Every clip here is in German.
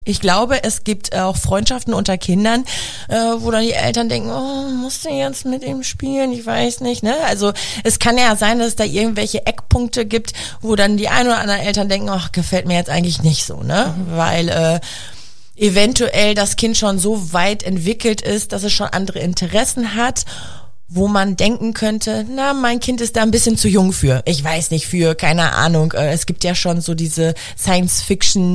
Ich glaube, es gibt auch Freundschaften unter Kindern, wo dann die Eltern denken, oh, musst du jetzt mit ihm spielen? Ich weiß nicht, ne? Also es kann ja sein, dass es da irgendwelche Eckpunkte gibt, wo dann die ein oder anderen Eltern denken, ach, gefällt mir jetzt eigentlich nicht so, ne? Weil eventuell das Kind schon so weit entwickelt ist, dass es schon andere Interessen hat, wo man denken könnte, na, mein Kind ist da ein bisschen zu jung für. Ich weiß nicht, für, keine Ahnung. Es gibt ja schon so diese Science-Fiction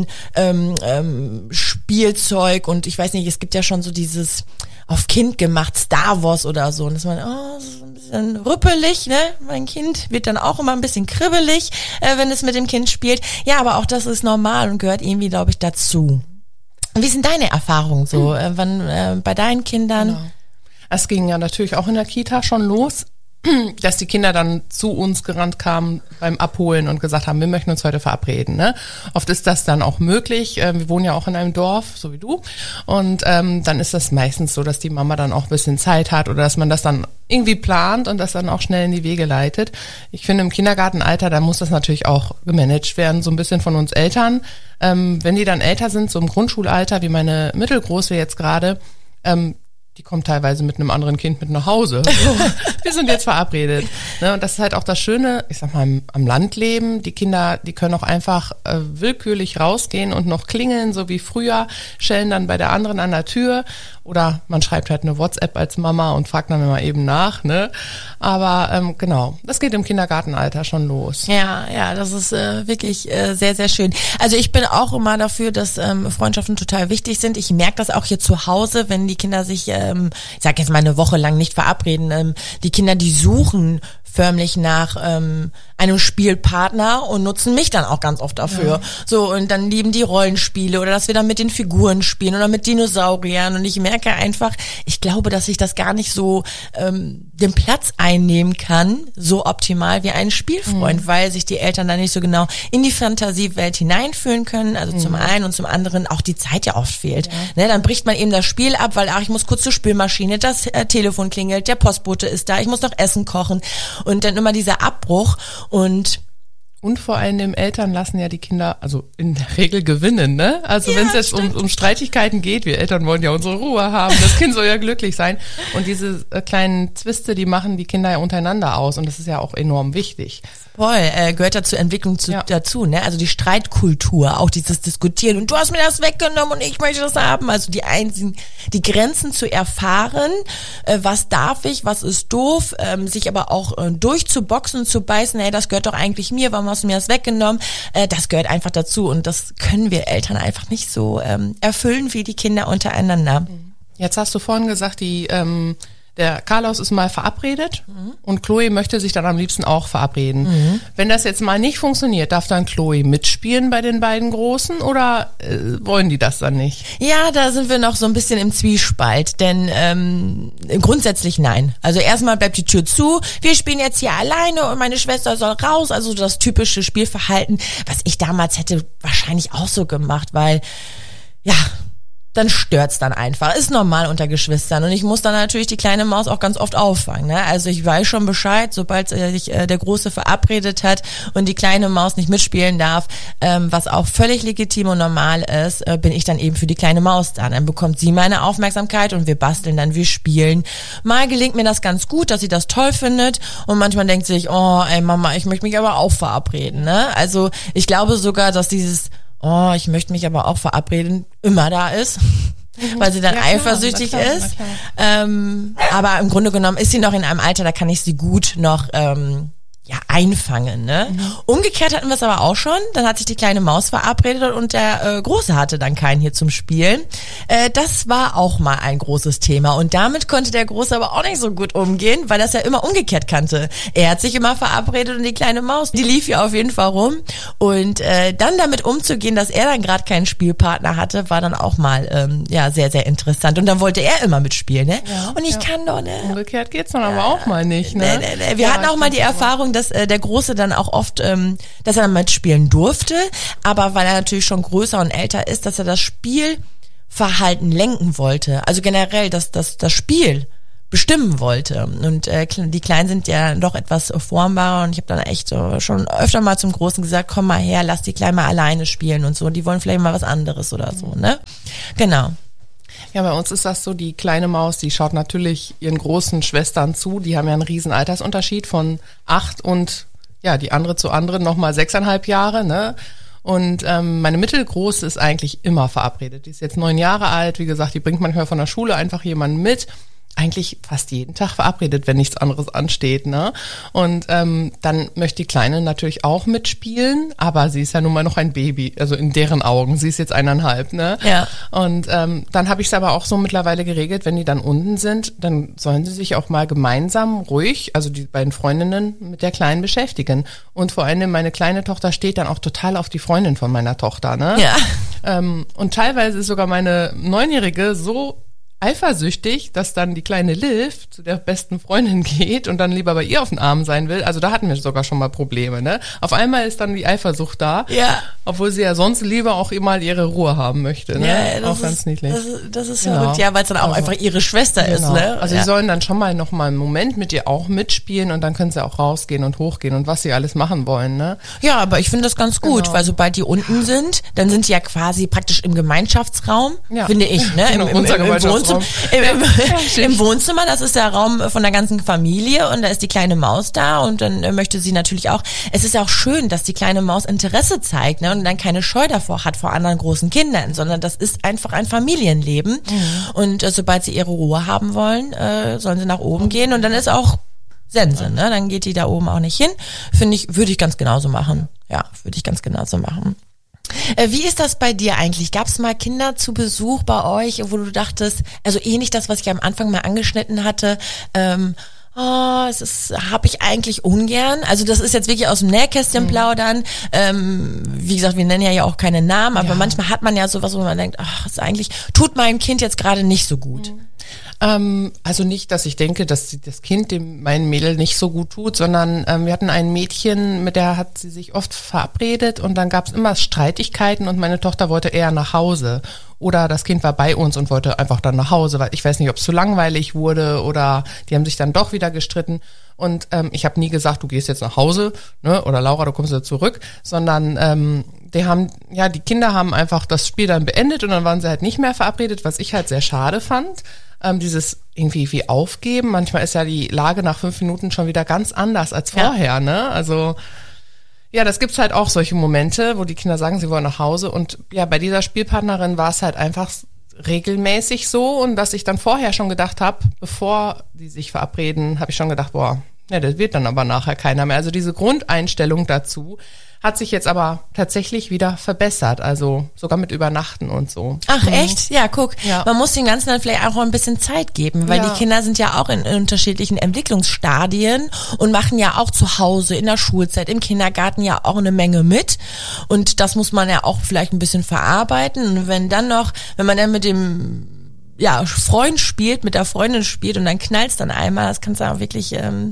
Spielzeug und ich weiß nicht, es gibt ja schon so dieses auf Kind gemacht Star Wars oder so. Und dass man, so ein bisschen rüppelig, ne? Mein Kind wird dann auch immer ein bisschen kribbelig, wenn es mit dem Kind spielt. Ja, aber auch das ist normal und gehört irgendwie, glaube ich, dazu. Wie sind deine Erfahrungen so? Wann bei deinen Kindern? Genau. Es ging ja natürlich auch in der Kita schon los, dass die Kinder dann zu uns gerannt kamen beim Abholen und gesagt haben, wir möchten uns heute verabreden. Ne? Oft ist das dann auch möglich. Wir wohnen ja auch in einem Dorf, so wie du. Und dann ist das meistens so, dass die Mama dann auch ein bisschen Zeit hat oder dass man das dann irgendwie plant und das dann auch schnell in die Wege leitet. Ich finde, im Kindergartenalter, da muss das natürlich auch gemanagt werden, so ein bisschen von uns Eltern. Wenn die dann älter sind, so im Grundschulalter, wie meine Mittelgroße jetzt gerade, die kommt teilweise mit einem anderen Kind mit nach Hause. So, wir sind jetzt verabredet. Ne? Und das ist halt auch das Schöne, ich sag mal, am Landleben. Die Kinder, die können auch einfach willkürlich rausgehen und noch klingeln, so wie früher, schellen dann bei der anderen an der Tür. Oder man schreibt halt eine WhatsApp als Mama und fragt dann mal eben nach. Ne? Aber genau, das geht im Kindergartenalter schon los. Ja, das ist wirklich sehr, sehr schön. Also ich bin auch immer dafür, dass Freundschaften total wichtig sind. Ich merke das auch hier zu Hause, wenn die Kinder sich, ich sag jetzt mal eine Woche lang nicht verabreden. Die Kinder, die suchen förmlich nach einem Spielpartner und nutzen mich dann auch ganz oft dafür. Ja. So, und dann lieben die Rollenspiele oder dass wir dann mit den Figuren spielen oder mit Dinosauriern und ich merke einfach, ich glaube, dass ich das gar nicht so den Platz einnehmen kann, so optimal wie ein Spielfreund, weil sich die Eltern dann nicht so genau in die Fantasiewelt hineinfühlen können, also zum einen und zum anderen auch die Zeit ja oft fehlt. Ja. Ne, dann bricht man eben das Spiel ab, weil ich muss kurz zur Spülmaschine, das Telefon klingelt, der Postbote ist da, ich muss noch Essen kochen und dann immer dieser Abbruch und vor allem Eltern lassen ja die Kinder, also in der Regel gewinnen, ne? Also ja, wenn es jetzt um Streitigkeiten geht, wir Eltern wollen ja unsere Ruhe haben, das Kind soll ja glücklich sein. Und diese kleinen Zwiste, die machen die Kinder ja untereinander aus und das ist ja auch enorm wichtig. Voll, gehört ja zur Entwicklung dazu, ne? Also die Streitkultur, auch dieses Diskutieren und du hast mir das weggenommen und ich möchte das haben. Also die Grenzen zu erfahren, was darf ich, was ist doof, sich aber auch durchzuboxen, zu beißen, hey, das gehört doch eigentlich mir, warum hast du mir das weggenommen? Das gehört einfach dazu und das können wir Eltern einfach nicht so erfüllen wie die Kinder untereinander. Jetzt hast du vorhin gesagt, der Carlos ist mal verabredet und Chloe möchte sich dann am liebsten auch verabreden. Wenn das jetzt mal nicht funktioniert, darf dann Chloe mitspielen bei den beiden Großen oder wollen die das dann nicht? Ja, da sind wir noch so ein bisschen im Zwiespalt, denn grundsätzlich nein. Also erstmal bleibt die Tür zu, wir spielen jetzt hier alleine und meine Schwester soll raus, also das typische Spielverhalten, was ich damals hätte wahrscheinlich auch so gemacht, weil ja, dann stört's dann einfach. Ist normal unter Geschwistern. Und ich muss dann natürlich die kleine Maus auch ganz oft auffangen. Ne? Also ich weiß schon Bescheid, sobald sich der Große verabredet hat und die kleine Maus nicht mitspielen darf, was auch völlig legitim und normal ist, bin ich dann eben für die kleine Maus da. Dann bekommt sie meine Aufmerksamkeit und wir basteln dann, wir spielen. Mal gelingt mir das ganz gut, dass sie das toll findet und manchmal denkt sich, oh ey Mama, ich möchte mich aber auch verabreden. Ne? Also ich glaube sogar, dass dieses ich möchte mich aber auch verabreden, immer da ist, weil sie dann eifersüchtig ist. Aber im Grunde genommen ist sie noch in einem Alter, da kann ich sie gut noch einfangen. Ne? Umgekehrt hatten wir es aber auch schon. Dann hat sich die kleine Maus verabredet und der Große hatte dann keinen hier zum Spielen. Das war auch mal ein großes Thema. Und damit konnte der Große aber auch nicht so gut umgehen, weil das ja immer umgekehrt kannte. Er hat sich immer verabredet und die kleine Maus, die lief ja auf jeden Fall rum. Und dann damit umzugehen, dass er dann gerade keinen Spielpartner hatte, war dann auch mal sehr, sehr interessant. Und dann wollte er immer mitspielen. Ne? Ja, und ich kann doch, ne? Umgekehrt geht's dann aber auch mal nicht. Ne? Nee. Wir hatten auch mal die Erfahrung, dass der Große dann auch oft, dass er dann mitspielen durfte, aber weil er natürlich schon größer und älter ist, dass er das Spielverhalten lenken wollte. Also generell, das Spiel bestimmen wollte. Und die Kleinen sind ja doch etwas formbarer und ich habe dann echt schon öfter mal zum Großen gesagt, komm mal her, lass die Kleinen mal alleine spielen und so. Und die wollen vielleicht mal was anderes oder so, ne? Genau. Ja, bei uns ist das so, die kleine Maus, die schaut natürlich ihren großen Schwestern zu. Die haben ja einen riesen Altersunterschied von 8 und ja, die andere zu anderen nochmal 6,5 Jahre, ne? Und meine Mittelgroße ist eigentlich immer verabredet. Die ist jetzt 9 Jahre alt, wie gesagt, die bringt manchmal von der Schule einfach jemanden mit. Eigentlich fast jeden Tag verabredet, wenn nichts anderes ansteht, ne? Und dann möchte die Kleine natürlich auch mitspielen, aber sie ist ja nun mal noch ein Baby, also in deren Augen. Sie ist jetzt 1,5, ne? Ja. Und dann habe ich es aber auch so mittlerweile geregelt, wenn die dann unten sind, dann sollen sie sich auch mal gemeinsam ruhig, also die beiden Freundinnen mit der Kleinen beschäftigen. Und vor allem meine kleine Tochter steht dann auch total auf die Freundin von meiner Tochter, ne? Ja. Und teilweise ist sogar meine 9-Jährige so eifersüchtig, dass dann die kleine Liv zu der besten Freundin geht und dann lieber bei ihr auf den Arm sein will. Also da hatten wir sogar schon mal Probleme, ne? Auf einmal ist dann die Eifersucht da, Ja. obwohl sie ja sonst lieber auch mal ihre Ruhe haben möchte, ne? Ja, das auch ganz niedlich. Das ist Genau. verrückt, ja, weil es dann auch einfach ihre Schwester ist, ne? Also ja. sie sollen dann schon mal noch mal einen Moment mit ihr auch mitspielen und dann können sie auch rausgehen und hochgehen und was sie alles machen wollen, ne? Ja, aber ich finde das ganz gut, Genau. weil sobald die unten sind, dann sind die ja quasi praktisch im Gemeinschaftsraum, Ja. finde ich, ne? Genau, unser Gemeinschaftsraum. Im Wohnzimmer, das ist der Raum von der ganzen Familie und da ist die kleine Maus da und dann möchte sie natürlich auch, es ist ja auch schön, dass die kleine Maus Interesse zeigt, ne? Und dann keine Scheu davor hat vor anderen großen Kindern, sondern das ist einfach ein Familienleben und sobald sie ihre Ruhe haben wollen, sollen sie nach oben gehen und dann ist auch Sense, ne? Dann geht die da oben auch nicht hin. Würde ich ganz genauso machen. Ja, würde ich ganz genauso machen. Wie ist das bei dir eigentlich? Gab es mal Kinder zu Besuch bei euch, wo du dachtest, also ähnlich das, was ich am Anfang mal angeschnitten hatte, habe ich eigentlich ungern. Also das ist jetzt wirklich aus dem Nähkästchen plaudern. Wie gesagt, wir nennen ja auch keine Namen, aber manchmal hat man ja sowas, wo man denkt, ach, ist eigentlich, tut meinem Kind jetzt gerade nicht so gut. Also nicht, dass ich denke, dass das Kind meinem Mädel nicht so gut tut, sondern wir hatten ein Mädchen, mit der hat sie sich oft verabredet und dann gab es immer Streitigkeiten und meine Tochter wollte eher nach Hause. Oder das Kind war bei uns und wollte einfach dann nach Hause, weil ich weiß nicht, ob es zu langweilig wurde oder die haben sich dann doch wieder gestritten. Und ich habe nie gesagt, du gehst jetzt nach Hause, ne? Oder Laura, du kommst wieder zurück, sondern die Kinder haben einfach das Spiel dann beendet und dann waren sie halt nicht mehr verabredet, was ich halt sehr schade fand. Dieses irgendwie wie aufgeben. Manchmal ist ja die Lage nach 5 Minuten schon wieder ganz anders als vorher, ne? Also ja, das gibt's halt auch solche Momente, wo die Kinder sagen, sie wollen nach Hause. Und ja, bei dieser Spielpartnerin war es halt einfach regelmäßig so und dass ich dann vorher schon gedacht habe, bevor die sich verabreden, habe ich schon gedacht, boah, ja, das wird dann aber nachher keiner mehr. Also diese Grundeinstellung dazu hat sich jetzt aber tatsächlich wieder verbessert, also sogar mit Übernachten und so. Ach echt? Ja, guck. Ja. Man muss den Ganzen dann vielleicht auch ein bisschen Zeit geben, weil Ja. die Kinder sind ja auch in unterschiedlichen Entwicklungsstadien und machen ja auch zu Hause, in der Schulzeit, im Kindergarten ja auch eine Menge mit. Und das muss man ja auch vielleicht ein bisschen verarbeiten. Und wenn man dann mit dem Freund spielt, mit der Freundin spielt und dann knallt's dann einmal, das kann's dann auch wirklich,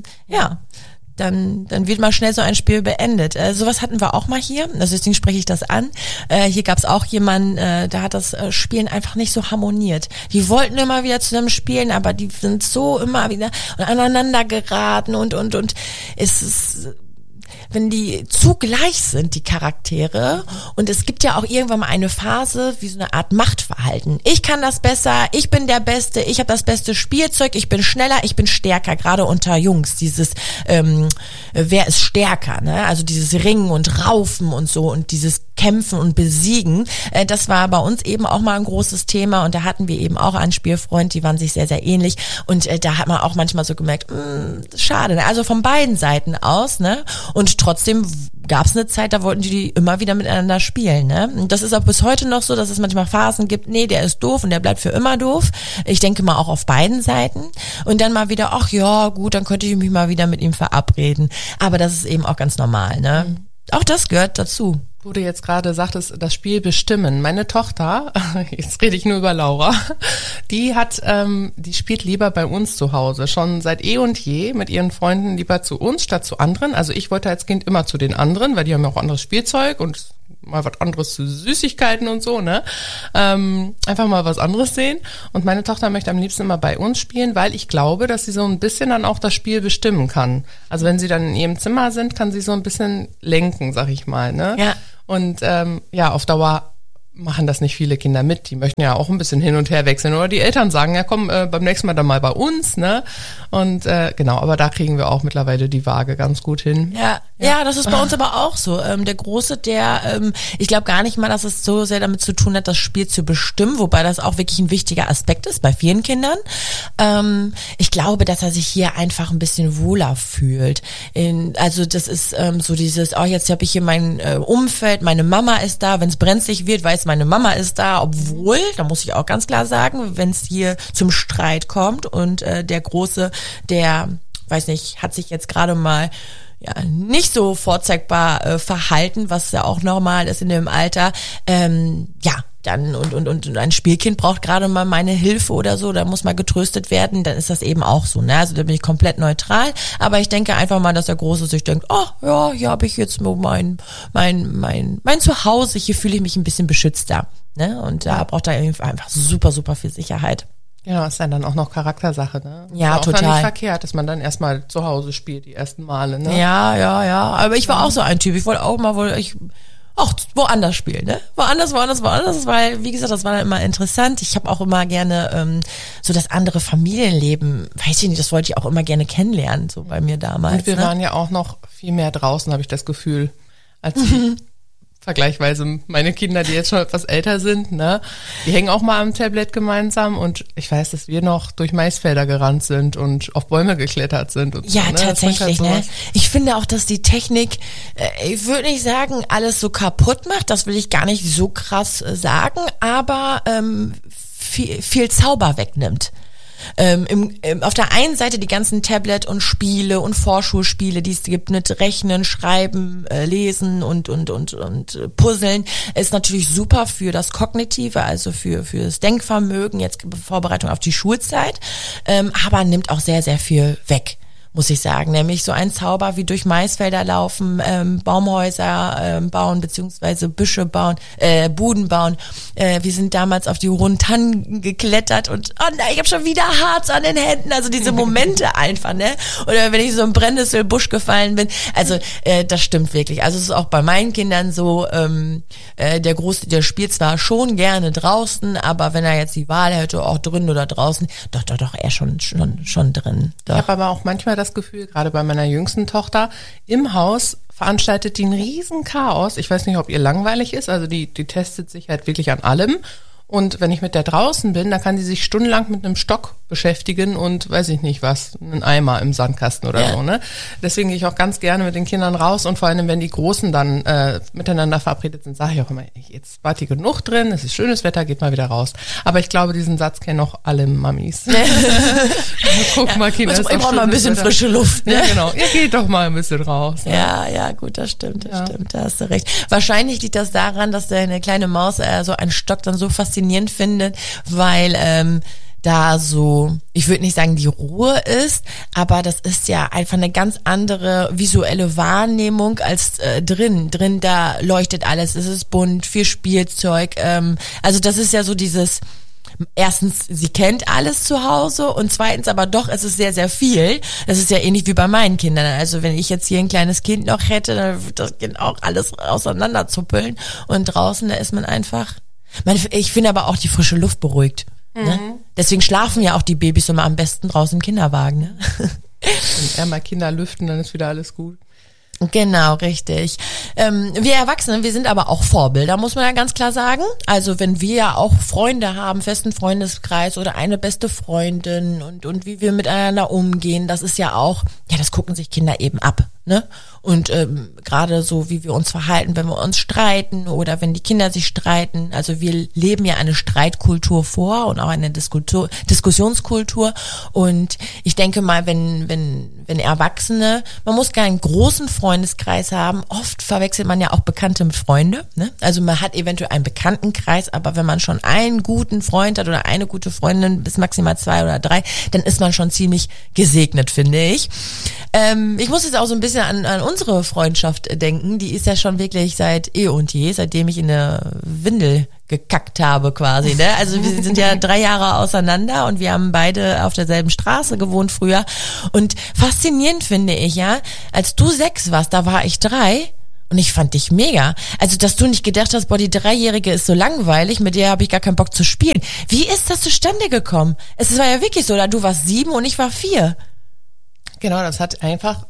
dann wird mal schnell so ein Spiel beendet. Sowas hatten wir auch mal hier, also deswegen spreche ich das an. Hier gab's auch jemanden, da hat das Spielen einfach nicht so harmoniert. Die wollten immer wieder zusammen spielen, aber die sind so immer wieder aneinander geraten und es ist, wenn die zu gleich sind, die Charaktere, und es gibt ja auch irgendwann mal eine Phase, wie so eine Art Machtverhalten. Ich kann das besser, ich bin der Beste, ich habe das beste Spielzeug, ich bin schneller, ich bin stärker, gerade unter Jungs, dieses wer ist stärker, ne? Also dieses Ringen und Raufen und so und dieses Kämpfen und Besiegen, das war bei uns eben auch mal ein großes Thema und da hatten wir eben auch einen Spielfreund, die waren sich sehr, sehr ähnlich und da hat man auch manchmal so gemerkt, schade, ne? Also von beiden Seiten aus, ne? Und trotzdem gab es eine Zeit, da wollten die immer wieder miteinander spielen, ne? Und das ist auch bis heute noch so, dass es manchmal Phasen gibt, nee, der ist doof und der bleibt für immer doof. Ich denke mal auch auf beiden Seiten. Und dann mal wieder, ach ja, gut, dann könnte ich mich mal wieder mit ihm verabreden. Aber das ist eben auch ganz normal, ne? Auch das gehört dazu. Wo du jetzt gerade sagtest, das Spiel bestimmen. Meine Tochter, jetzt rede ich nur über Laura, die spielt lieber bei uns zu Hause. Schon seit eh und je mit ihren Freunden lieber zu uns statt zu anderen. Also ich wollte als Kind immer zu den anderen, weil die haben ja auch anderes Spielzeug und mal was anderes zu Süßigkeiten und so, ne? Einfach mal was anderes sehen. Und meine Tochter möchte am liebsten immer bei uns spielen, weil ich glaube, dass sie so ein bisschen dann auch das Spiel bestimmen kann. Also wenn sie dann in ihrem Zimmer sind, kann sie so ein bisschen lenken, sag ich mal, ne? Ja. Und auf Dauer machen das nicht viele Kinder mit. Die möchten ja auch ein bisschen hin und her wechseln. Oder die Eltern sagen, ja komm, beim nächsten Mal dann mal bei uns, ne? Und genau, aber da kriegen wir auch mittlerweile die Waage ganz gut hin. Ja, das ist bei uns aber auch so. Der Große, ich glaube gar nicht mal, dass es so sehr damit zu tun hat, das Spiel zu bestimmen, wobei das auch wirklich ein wichtiger Aspekt ist bei vielen Kindern. Ich glaube, dass er sich hier einfach ein bisschen wohler fühlt. Also das ist so dieses, jetzt habe ich hier mein Umfeld, meine Mama ist da, wenn es brenzlig wird, weiß meine Mama ist da, obwohl, da muss ich auch ganz klar sagen, wenn es hier zum Streit kommt und der Große, der, weiß nicht, hat sich jetzt gerade mal nicht so vorzeigbar verhalten, was ja auch normal ist in dem Alter, dann und ein Spielkind braucht gerade mal meine Hilfe oder so, da muss mal getröstet werden, dann ist das eben auch so, ne? Also da bin ich komplett neutral, aber ich denke einfach mal, dass der Große sich denkt, hier habe ich jetzt nur mein Zuhause, hier fühle ich mich ein bisschen beschützter, ne? Und da braucht er einfach super, super viel Sicherheit. Genau, ist dann auch noch Charaktersache, ne? Ja, ist total. Auch dann nicht verkehrt, dass man dann erstmal zu Hause spielt, die ersten Male, ne? Ja. Aber ich war auch so ein Typ. Ich wollte auch mal woanders spielen, ne? Woanders, weil, wie gesagt, das war dann immer interessant. Ich habe auch immer gerne so das andere Familienleben, weiß ich nicht, das wollte ich auch immer gerne kennenlernen, so bei mir damals. Und wir waren ja auch noch viel mehr draußen, habe ich das Gefühl, als vergleichsweise meine Kinder, die jetzt schon etwas älter sind, ne, die hängen auch mal am Tablet gemeinsam und ich weiß, dass wir noch durch Maisfelder gerannt sind und auf Bäume geklettert sind und ja, so, ne? tatsächlich, ne? Ich finde auch, dass die Technik, ich würde nicht sagen, alles so kaputt macht, das will ich gar nicht so krass sagen, aber viel Zauber wegnimmt. Auf der einen Seite die ganzen Tablet und Spiele und Vorschulspiele, die es gibt mit Rechnen, Schreiben, Lesen und Puzzeln, ist natürlich super für das Kognitive, also für das Denkvermögen, jetzt Vorbereitung auf die Schulzeit, aber nimmt auch sehr, sehr viel weg, muss ich sagen, nämlich so ein Zauber wie durch Maisfelder laufen, Baumhäuser bauen, beziehungsweise Büsche bauen, Buden bauen. Wir sind damals auf die hohen Tannen geklettert und ich habe schon wieder Harz an den Händen, also diese Momente einfach, ne? Oder wenn ich so im Brennnesselbusch gefallen bin, also das stimmt wirklich. Also es ist auch bei meinen Kindern so, der Große, der spielt zwar schon gerne draußen, aber wenn er jetzt die Wahl hätte, auch drin oder draußen, doch, er schon drin. Doch. Ich habe aber auch manchmal das Gefühl, gerade bei meiner jüngsten Tochter, im Haus veranstaltet die ein riesen Chaos. Ich weiß nicht, ob ihr langweilig ist, also die testet sich halt wirklich an allem. Und wenn ich mit der draußen bin, dann kann sie sich stundenlang mit einem Stock beschäftigen und weiß ich nicht was, einen Eimer im Sandkasten oder so, ne? Deswegen gehe ich auch ganz gerne mit den Kindern raus und vor allem, wenn die Großen dann miteinander verabredet sind, sage ich auch immer, jetzt wart ihr genug drin, es ist schönes Wetter, geht mal wieder raus. Aber ich glaube, diesen Satz kennen auch alle Mamis. Guck mal, Kinder, ich brauche mal ein bisschen Wetter. Frische Luft, ne? Ja, genau. Ihr geht doch mal ein bisschen raus. Ne? Ja, gut, das stimmt, da hast du recht. Wahrscheinlich liegt das daran, dass deine kleine Maus so einen Stock dann so faszinierend findet, weil da so, ich würde nicht sagen die Ruhe ist, aber das ist ja einfach eine ganz andere visuelle Wahrnehmung als drin. Drin, da leuchtet alles, es ist bunt, viel Spielzeug. Also das ist ja so dieses, erstens, sie kennt alles zu Hause und zweitens aber doch, es ist sehr, sehr viel. Das ist ja ähnlich wie bei meinen Kindern. Also wenn ich jetzt hier ein kleines Kind noch hätte, dann würde das Kind auch alles auseinanderzuppeln und draußen, da ist man einfach... Ich finde aber auch, die frische Luft beruhigt. Ne? Deswegen schlafen ja auch die Babys immer am besten draußen im Kinderwagen. Ne? Wenn eher mal Kinder lüften, dann ist wieder alles gut. Genau, richtig. Wir Erwachsenen, wir sind aber auch Vorbilder, muss man ja ganz klar sagen. Also wenn wir ja auch Freunde haben, festen Freundeskreis oder eine beste Freundin und wie wir miteinander umgehen, das ist ja auch, das gucken sich Kinder eben ab, ne? Und gerade so, wie wir uns verhalten, wenn wir uns streiten oder wenn die Kinder sich streiten. Also wir leben ja eine Streitkultur vor und auch eine Diskussionskultur. Und ich denke mal, wenn Erwachsene, man muss keinen großen Freundeskreis haben. Oft verwechselt man ja auch Bekannte mit Freunde. Ne? Also man hat eventuell einen Bekanntenkreis, aber wenn man schon einen guten Freund hat oder eine gute Freundin, bis maximal 2 oder 3, dann ist man schon ziemlich gesegnet, finde ich. Ich muss jetzt auch so ein bisschen an unsere Freundschaft denken, die ist ja schon wirklich seit eh und je, seitdem ich in eine Windel gekackt habe quasi, ne? Also wir sind ja 3 Jahre auseinander und wir haben beide auf derselben Straße gewohnt früher. Und faszinierend finde ich, ja, als du 6 warst, da war ich 3 und ich fand dich mega. Also, dass du nicht gedacht hast, boah, die 3-Jährige ist so langweilig, mit der habe ich gar keinen Bock zu spielen. Wie ist das zustande gekommen? Es war ja wirklich so, du warst 7 und ich war 4. Genau, das hat einfach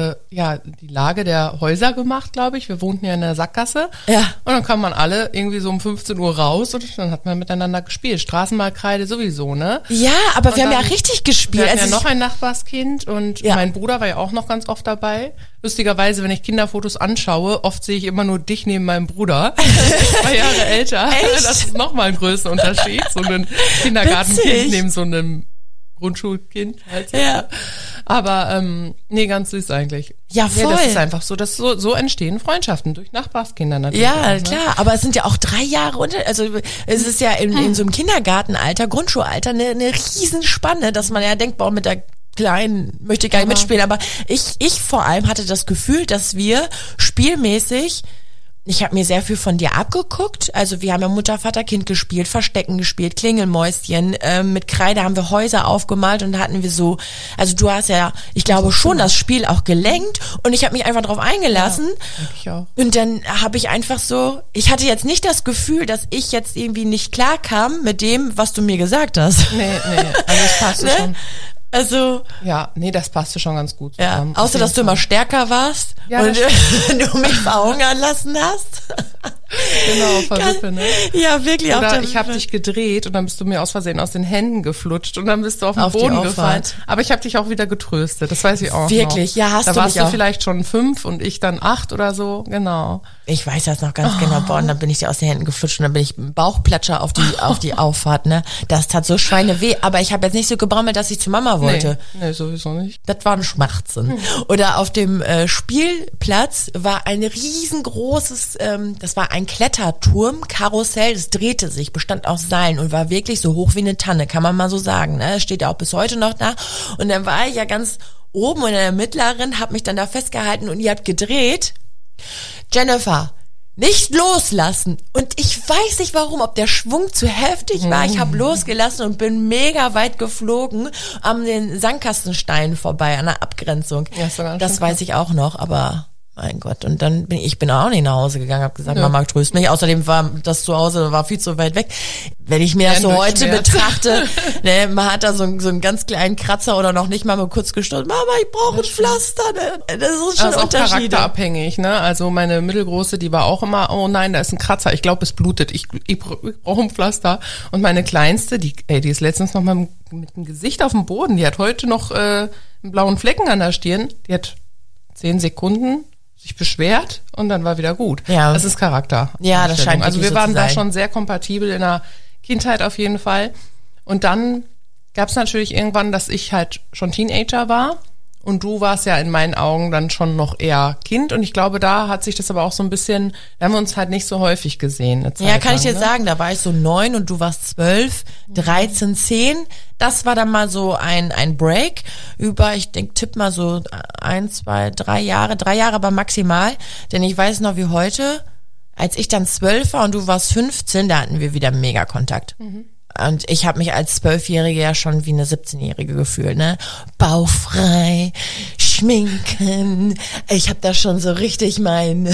die Lage der Häuser gemacht, glaube ich. Wir wohnten ja in der Sackgasse. Ja. Und dann kam man alle irgendwie so um 15 Uhr raus und dann hat man miteinander gespielt. Straßenmalkreide sowieso, ne? Ja, aber und wir haben ja richtig gespielt. Wir hatten ja noch ein Nachbarskind und mein Bruder war ja auch noch ganz oft dabei. Lustigerweise, wenn ich Kinderfotos anschaue, oft sehe ich immer nur dich neben meinem Bruder. 2 Jahre älter. Echt? Das ist nochmal ein Größenunterschied. So ein Kindergartenkind neben so einem Grundschulkind. Halt. Ja. Aber nee, ganz süß eigentlich. Ja, voll. Nee, das ist einfach so, dass so entstehen Freundschaften durch Nachbarskinder natürlich. Ja, auch, ne? klar, aber es sind ja auch 3 Jahre also es ist ja in so einem Kindergartenalter, Grundschulalter eine Riesenspanne, dass man ja denkt, boah, mit der Kleinen möchte ich gar nicht mitspielen, aber ich vor allem hatte das Gefühl, dass wir spielmäßig, ich habe mir sehr viel von dir abgeguckt. Also wir haben ja Mutter, Vater, Kind gespielt, Verstecken gespielt, Klingelmäuschen. Mit Kreide haben wir Häuser aufgemalt und da hatten wir so, also du hast ja, ich glaube schon das Spiel auch gelenkt und ich habe mich einfach drauf eingelassen. Ja, ich auch. Und dann habe ich einfach so, ich hatte jetzt nicht das Gefühl, dass ich jetzt irgendwie nicht klar kam mit dem, was du mir gesagt hast. Nee, also das passte schon. Also ja, nee, das passte schon ganz gut zusammen. Ja, außer, dass du immer stärker warst und du mich verhungern lassen hast. Genau, Verwippe, ne? Ja, wirklich. Oder ich habe dich gedreht und dann bist du mir aus Versehen aus den Händen geflutscht und dann bist du auf den Boden gefallen. Aber ich habe dich auch wieder getröstet, das weiß ich auch wirklich, noch. Ja, hast da du mich warst du vielleicht schon 5 und ich dann 8 oder so, genau. Ich weiß das noch ganz genau. Boah, und dann bin ich dir aus den Händen geflutscht und dann bin ich Bauchplatscher auf die Auffahrt, ne? Das tat so Schweineweh, aber ich habe jetzt nicht so gebrammelt, dass ich zu Mama wollte. Nee, sowieso nicht. Das war ein Schmerzen. Oder auf dem Spielplatz war ein riesengroßes, das war ein Kletterturm, Karussell, das drehte sich, bestand aus Seilen und war wirklich so hoch wie eine Tanne, kann man mal so sagen. Ne? Das steht ja auch bis heute noch da. Und dann war ich ja ganz oben und in der mittleren, hab mich dann da festgehalten und ihr habt gedreht. Jennifer, nicht loslassen. Und ich weiß nicht warum, ob der Schwung zu heftig war. Ich habe losgelassen und bin mega weit geflogen an den Sandkastensteinen vorbei, an der Abgrenzung. Ja, das weiß ich auch noch, aber mein Gott. Und dann bin ich auch nicht nach Hause gegangen, habe gesagt, Mama, tröst mich. Außerdem war das Zuhause war viel zu weit weg. Wenn ich mir das so heute betrachte, ne, man hat da so einen ganz kleinen Kratzer oder noch nicht mal kurz gestoßen. Mama, ich brauche ein Pflaster. Ne? Das ist schon auch Unterschiede. Charakterabhängig, ne? Also meine Mittelgroße, die war auch immer, oh nein, da ist ein Kratzer. Ich glaube, es blutet. Ich brauche ein Pflaster. Und meine Kleinste, die ist letztens noch mal mit dem Gesicht auf dem Boden. Die hat heute noch einen blauen Flecken an der Stirn. Die hat 10 Sekunden sich beschwert und dann war wieder gut. Ja. Das ist Charakter. Ja, das scheint also wir so waren da schon sehr kompatibel in der Kindheit auf jeden Fall. Und dann gab es natürlich irgendwann, dass ich halt schon Teenager war und du warst ja in meinen Augen dann schon noch eher Kind und ich glaube, da hat sich das aber auch so ein bisschen, da haben wir uns halt nicht so häufig gesehen. Ja, kann ich dir sagen, da war ich so 9 und du warst 12, 13, 10. Das war dann mal so ein Break über, ich denke, tipp mal so 1, 2, 3 Jahre, 3 Jahre aber maximal, denn ich weiß noch wie heute, als ich dann 12 war und du warst 15, da hatten wir wieder mega Kontakt. Und ich habe mich als 12-Jährige ja schon wie eine 17-Jährige gefühlt, ne? Bauchfrei, schminken. Ich habe da schon so richtig mein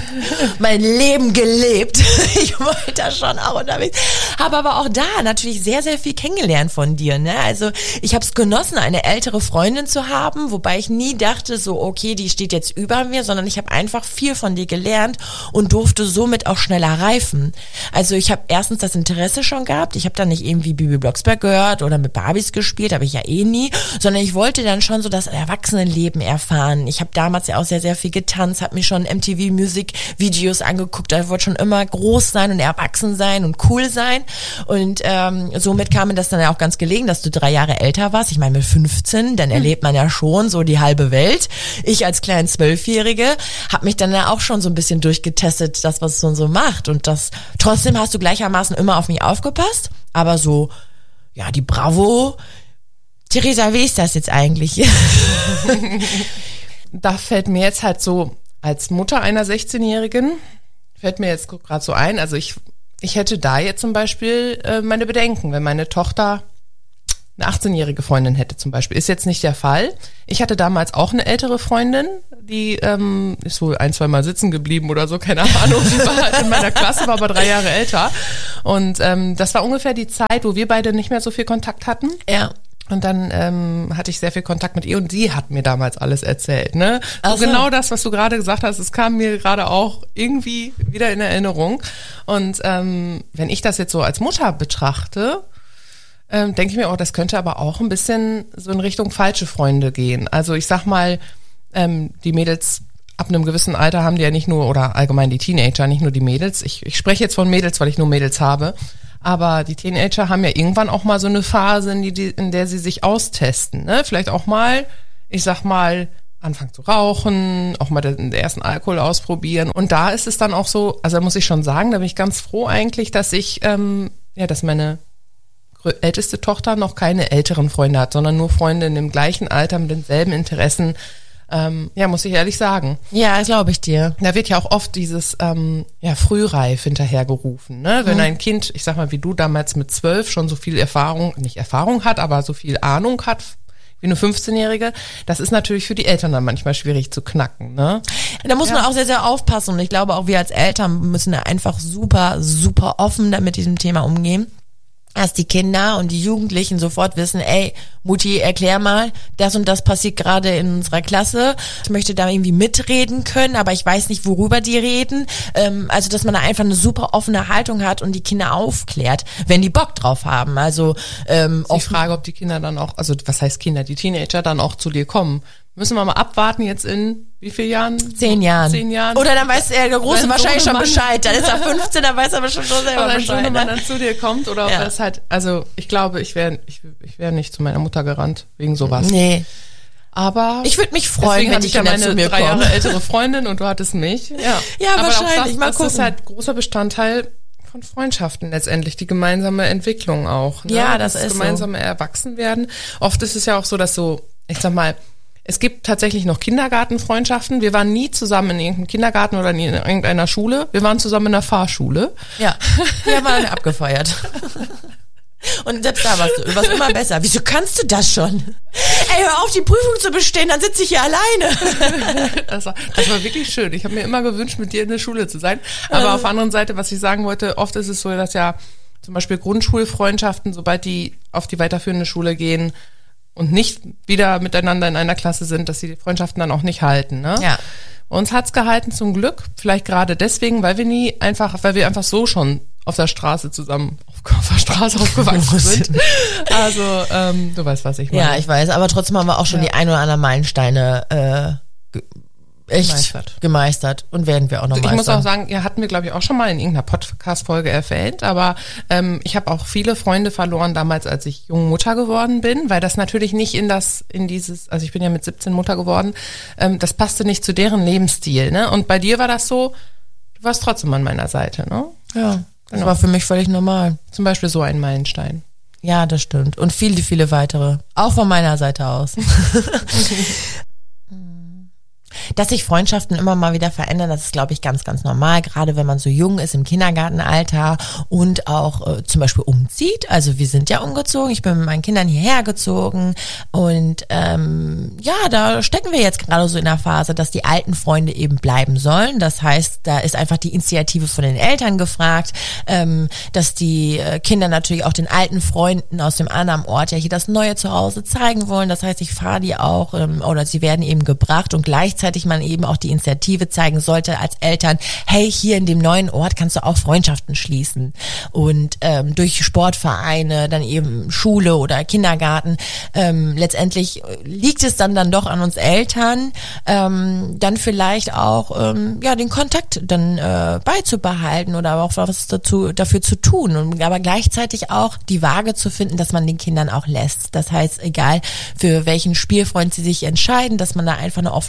Leben gelebt. Ich wollte da schon auch unterwegs. Habe aber auch da natürlich sehr, sehr viel kennengelernt von dir, ne? Also ich habe es genossen, eine ältere Freundin zu haben, wobei ich nie dachte so, okay, die steht jetzt über mir, sondern ich habe einfach viel von dir gelernt und durfte somit auch schneller reifen. Also ich habe erstens das Interesse schon gehabt. Ich habe dann nicht irgendwie Bibi Blocksberg gehört oder mit Barbies gespielt, habe ich ja eh nie, sondern ich wollte dann schon so das Erwachsenenleben erfahren. Ich habe damals ja auch sehr, sehr viel getanzt, habe mir schon MTV Music Videos angeguckt, ich wollte schon immer groß sein und erwachsen sein und cool sein und somit kam mir das dann ja auch ganz gelegen, dass du 3 Jahre älter warst. Ich meine mit 15, dann erlebt man ja schon so die halbe Welt. Ich als kleine 12-Jährige habe mich dann ja auch schon so ein bisschen durchgetestet, das was es so macht und das trotzdem hast du gleichermaßen immer auf mich aufgepasst. Aber so, ja, die Bravo. Theresa, wie ist das jetzt eigentlich? da fällt mir jetzt halt so, als Mutter einer 16-Jährigen, fällt mir jetzt gerade so ein, also ich hätte da jetzt zum Beispiel meine Bedenken, wenn meine Tochter eine 18-jährige Freundin hätte zum Beispiel. Ist jetzt nicht der Fall. Ich hatte damals auch eine ältere Freundin, die ist wohl 1-2 Mal sitzen geblieben oder so, keine Ahnung. Die war halt in meiner Klasse, war aber 3 Jahre älter. Und das war ungefähr die Zeit, wo wir beide nicht mehr so viel Kontakt hatten. Ja. Und dann hatte ich sehr viel Kontakt mit ihr und sie hat mir damals alles erzählt. Ne? So genau das, was du gerade gesagt hast, es kam mir gerade auch irgendwie wieder in Erinnerung. Und wenn ich das jetzt so als Mutter betrachte, denke ich mir auch, das könnte aber auch ein bisschen so in Richtung falsche Freunde gehen. Also ich sag mal, die Mädels ab einem gewissen Alter haben die ja nicht nur, oder allgemein die Teenager, nicht nur die Mädels. Ich spreche jetzt von Mädels, weil ich nur Mädels habe. Aber die Teenager haben ja irgendwann auch mal so eine Phase, in der sie sich austesten. Ne? Vielleicht auch mal, ich sag mal, anfangen zu rauchen, auch mal den ersten Alkohol ausprobieren. Und da ist es dann auch so, also da muss ich schon sagen, da bin ich ganz froh eigentlich, dass dass meine älteste Tochter noch keine älteren Freunde hat, sondern nur Freunde in dem gleichen Alter mit denselben Interessen. Muss ich ehrlich sagen. Ja, das glaube ich dir. Da wird ja auch oft dieses frühreif hinterhergerufen. Ne? Wenn ein Kind, ich sag mal, wie du damals mit 12 schon so viel nicht Erfahrung hat, aber so viel Ahnung hat wie eine 15-Jährige, das ist natürlich für die Eltern dann manchmal schwierig zu knacken. Ne? Da muss man auch sehr, sehr aufpassen. Und ich glaube, auch wir als Eltern müssen da einfach super, super offen mit diesem Thema umgehen. Dass die Kinder und die Jugendlichen sofort wissen, ey, Mutti, erklär mal, das und das passiert gerade in unserer Klasse. Ich möchte da irgendwie mitreden können, aber ich weiß nicht, worüber die reden. Also, dass man da einfach eine super offene Haltung hat und die Kinder aufklärt, wenn die Bock drauf haben. Also, die Frage, ob die Kinder dann auch, also was heißt Kinder, die Teenager dann auch zu dir kommen. Müssen wir mal abwarten jetzt in wie vielen Jahren? 10 Jahren. 10 Jahren. Oder dann weiß der Große wahrscheinlich schon Bescheid. Dann ist er 15, dann weiß er aber schon selber Bescheid. Wenn man dann zu dir kommt oder ob das halt, also ich glaube, ich wäre nicht zu meiner Mutter gerannt wegen sowas. Nee. Aber ich würde mich freuen, wenn die Kinder zu mir kommen. 3 Jahre ältere Freundin und du hattest mich. Ja, aber wahrscheinlich. Mal gucken. Das ist halt großer Bestandteil von Freundschaften letztendlich, die gemeinsame Entwicklung auch. Ne? Ja, das ist gemeinsame Erwachsenwerden. Oft ist es ja auch so, dass so, ich sag mal, es gibt tatsächlich noch Kindergartenfreundschaften. Wir waren nie zusammen in irgendeinem Kindergarten oder in irgendeiner Schule. Wir waren zusammen in der Fahrschule. Ja, wir waren abgefeuert. Und selbst da warst du immer besser. Wieso kannst du das schon? Ey, hör auf, die Prüfung zu bestehen, dann sitze ich hier alleine. Das war wirklich schön. Ich habe mir immer gewünscht, mit dir in der Schule zu sein. Aber auf der anderen Seite, was ich sagen wollte, oft ist es so, dass ja zum Beispiel Grundschulfreundschaften, sobald die auf die weiterführende Schule gehen, und nicht wieder miteinander in einer Klasse sind, dass die Freundschaften dann auch nicht halten. Ne? Ja. Uns hat's gehalten zum Glück, vielleicht gerade deswegen, weil wir einfach so schon auf der Straße aufgewachsen sind. Also du weißt, was ich meine. Ja, ich weiß, aber trotzdem haben wir auch schon die ein oder anderen Meilensteine gemeistert und werden wir auch noch meistern. Ich muss auch sagen, hatten wir glaube ich auch schon mal in irgendeiner Podcast-Folge erwähnt, aber ich habe auch viele Freunde verloren damals, als ich junge Mutter geworden bin, weil das natürlich nicht also ich bin ja mit 17 Mutter geworden, das passte nicht zu deren Lebensstil, ne? Und bei dir war das so, du warst trotzdem an meiner Seite, ne? Ja, das war für mich völlig normal. Zum Beispiel so ein Meilenstein. Ja, das stimmt. Und viele, viele weitere. Auch von meiner Seite aus. Dass sich Freundschaften immer mal wieder verändern, das ist, glaube ich, ganz, ganz normal, gerade wenn man so jung ist im Kindergartenalter und auch zum Beispiel umzieht. Also wir sind ja umgezogen, ich bin mit meinen Kindern hierher gezogen und da stecken wir jetzt gerade so in der Phase, dass die alten Freunde eben bleiben sollen. Das heißt, da ist einfach die Initiative von den Eltern gefragt, dass die Kinder natürlich auch den alten Freunden aus dem anderen Ort ja hier das neue Zuhause zeigen wollen. Das heißt, ich fahre die auch oder sie werden eben gebracht und gleichzeitig man eben auch die Initiative zeigen sollte als Eltern, hey, hier in dem neuen Ort kannst du auch Freundschaften schließen und durch Sportvereine, dann eben Schule oder Kindergarten, letztendlich liegt es dann doch an uns Eltern, dann vielleicht auch den Kontakt dann beizubehalten oder auch was dafür zu tun und aber gleichzeitig auch die Waage zu finden, dass man den Kindern auch lässt. Das heißt, egal für welchen Spielfreund sie sich entscheiden, dass man da einfach eine offene Haltung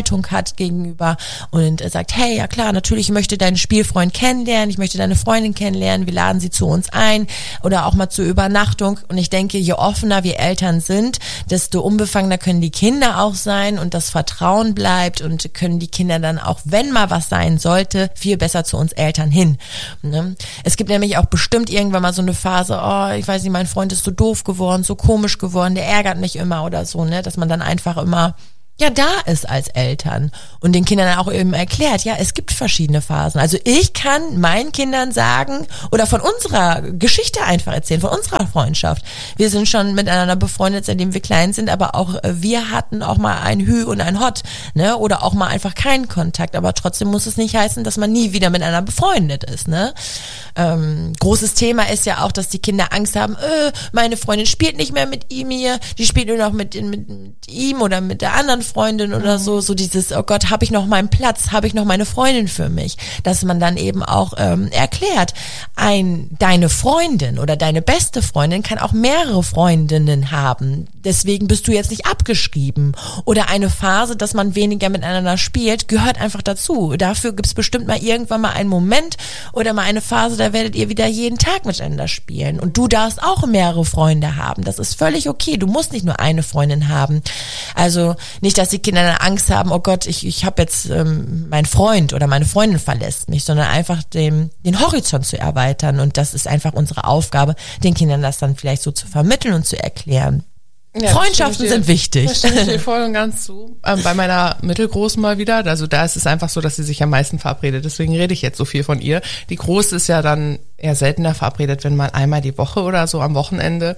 Haltung hat gegenüber und sagt, hey, ja klar, natürlich, ich möchte deinen Spielfreund kennenlernen, ich möchte deine Freundin kennenlernen, wir laden sie zu uns ein oder auch mal zur Übernachtung. Und ich denke, je offener wir Eltern sind, desto unbefangener können die Kinder auch sein und das Vertrauen bleibt und können die Kinder dann auch, wenn mal was sein sollte, viel besser zu uns Eltern hin. Ne? Es gibt nämlich auch bestimmt irgendwann mal so eine Phase, oh, ich weiß nicht, mein Freund ist so doof geworden, so komisch geworden, der ärgert mich immer oder so, ne, dass man dann einfach immer da ist als Eltern und den Kindern auch eben erklärt, ja, es gibt verschiedene Phasen. Also ich kann meinen Kindern sagen oder von unserer Geschichte einfach erzählen, von unserer Freundschaft. Wir sind schon miteinander befreundet, seitdem wir klein sind, aber auch wir hatten auch mal ein Hü und ein Hott, ne, oder auch mal einfach keinen Kontakt, aber trotzdem muss es nicht heißen, dass man nie wieder miteinander befreundet ist, ne. Großes Thema ist ja auch, dass die Kinder Angst haben, meine Freundin spielt nicht mehr mit ihm hier, die spielt nur noch mit ihm oder mit der anderen Freundin oder so dieses, oh Gott, habe ich noch meinen Platz, habe ich noch meine Freundin für mich, dass man dann eben auch erklärt, deine Freundin oder deine beste Freundin kann auch mehrere Freundinnen haben, deswegen bist du jetzt nicht abgeschrieben oder eine Phase, dass man weniger miteinander spielt, gehört einfach dazu, dafür gibt's bestimmt mal irgendwann mal einen Moment oder mal eine Phase, da werdet ihr wieder jeden Tag miteinander spielen und du darfst auch mehrere Freunde haben, das ist völlig okay, du musst nicht nur eine Freundin haben, also nicht, dass die Kinder dann Angst haben, oh Gott, ich habe jetzt mein Freund oder meine Freundin verlässt mich, sondern einfach den Horizont zu erweitern und das ist einfach unsere Aufgabe, den Kindern das dann vielleicht so zu vermitteln und zu erklären. Ja, Freundschaften sind wichtig. Das stimme ich dir voll und ganz zu. Bei meiner Mittelgroßen mal wieder, also da ist es einfach so, dass sie sich am meisten verabredet, deswegen rede ich jetzt so viel von ihr. Die Große ist ja dann eher seltener verabredet, wenn mal einmal die Woche oder so am Wochenende.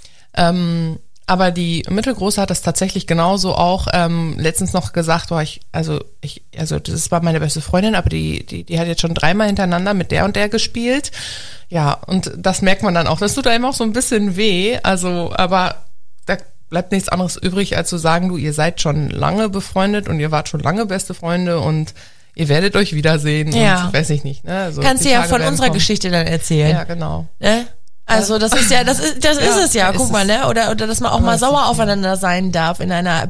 Aber die Mittelgroße hat das tatsächlich genauso auch letztens noch gesagt, also das ist zwar meine beste Freundin, aber die hat jetzt schon 3-mal hintereinander mit der und der gespielt. Ja, und das merkt man dann auch. Das tut einem auch so ein bisschen weh, also, aber da bleibt nichts anderes übrig, als zu sagen, du, ihr seid schon lange befreundet und ihr wart schon lange beste Freunde und ihr werdet euch wiedersehen und weiß ich nicht. Ne? Also kannst du ja von unserer Geschichte dann erzählen. Ja, genau. Also das ist es ja, guck mal, ne? Oder dass man auch mal sauer aufeinander sein darf in einer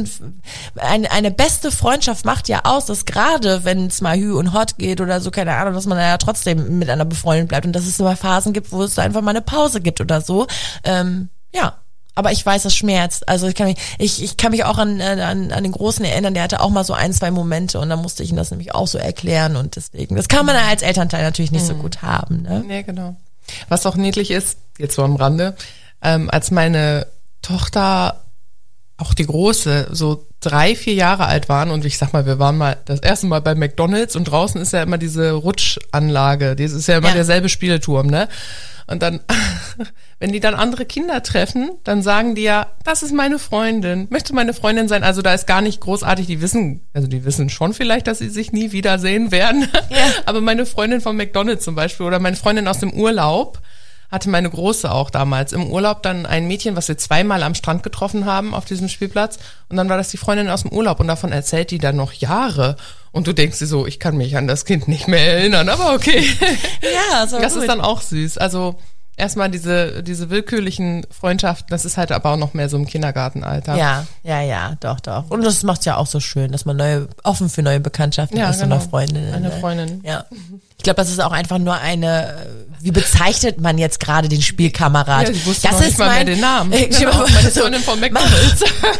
eine beste Freundschaft macht ja aus, dass gerade wenn es mal Hü und Hott geht oder so, keine Ahnung, dass man ja trotzdem miteinander befreundet bleibt und dass es immer Phasen gibt, wo es einfach mal eine Pause gibt oder so. Aber ich weiß, das schmerzt. Also ich kann mich auch an den Großen erinnern, der hatte auch mal so 1-2 Momente und dann musste ich ihm das nämlich auch so erklären und deswegen, das kann man als Elternteil natürlich nicht so gut haben, ne? Nee, genau. Was auch niedlich ist, jetzt so am Rande, als meine Tochter, auch die Große, so 3-4 Jahre alt waren und ich sag mal, wir waren mal das erste Mal bei McDonald's und draußen ist ja immer diese Rutschanlage, das ist ja immer derselbe Spielturm, ne? Und dann, wenn die dann andere Kinder treffen, dann sagen die ja, das ist meine Freundin, möchte meine Freundin sein. Also da ist gar nicht großartig, die wissen schon vielleicht, dass sie sich nie wiedersehen werden. Ja. Aber meine Freundin von McDonald's zum Beispiel oder meine Freundin aus dem Urlaub, hatte meine Große auch damals im Urlaub dann ein Mädchen, was wir 2-mal am Strand getroffen haben auf diesem Spielplatz. Und dann war das die Freundin aus dem Urlaub und davon erzählt die dann noch Jahre. Und du denkst dir so, ich kann mich an das Kind nicht mehr erinnern, aber okay. Ja, so das gut. Ist dann auch süß. Also erstmal diese willkürlichen Freundschaften, das ist halt aber auch noch mehr so im Kindergartenalter. Ja, doch. Und das macht's ja auch so schön, dass man offen für neue Bekanntschaften ist und Freundinnen. Eine Freundin. Ja. Ich glaube, das ist auch einfach nur wie bezeichnet man jetzt gerade den Spielkamerad? Ja, ich wusste noch nicht mal mehr den Namen. Meine Freundin von McDonald's.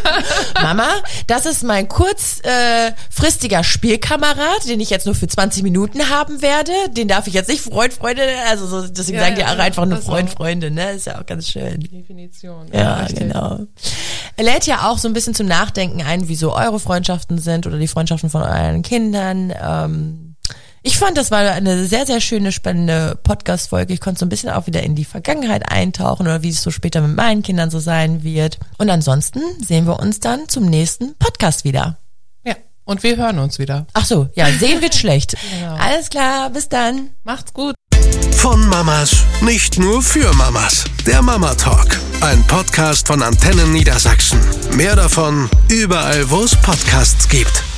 Mama, das ist mein kurzfristiger Spielkamerad, den ich jetzt nur für 20 Minuten haben werde. Den darf ich jetzt nicht Freundin, also so, deswegen sagen die auch einfach nur Freundin, ne? Ist ja auch ganz schön. Definition. Ja, richtig. Genau. Er lädt ja auch so ein bisschen zum Nachdenken ein, wie so eure Freundschaften sind oder die Freundschaften von euren Kindern. Ich fand, das war eine sehr, sehr schöne, spannende Podcast-Folge. Ich konnte so ein bisschen auch wieder in die Vergangenheit eintauchen oder wie es so später mit meinen Kindern so sein wird. Und ansonsten sehen wir uns dann zum nächsten Podcast wieder. Ja, und wir hören uns wieder. Ach so, ja, sehen wird schlecht. Genau. Alles klar, bis dann. Macht's gut. Von Mamas, nicht nur für Mamas. Der Mama Talk, ein Podcast von Antennen Niedersachsen. Mehr davon überall, wo es Podcasts gibt.